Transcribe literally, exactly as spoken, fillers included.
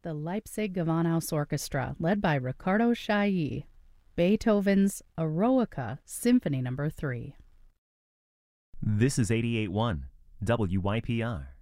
the Leipzig Gewandhaus Orchestra, led by Riccardo Chailly, Beethoven's Eroica Symphony Number three. This is eighty-eight point one W Y P R.